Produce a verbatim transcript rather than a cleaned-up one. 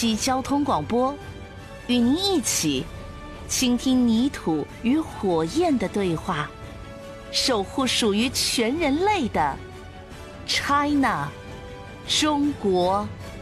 七交通广播，与您一起倾听泥土与火焰的对话，守护属于全人类的 China 中国。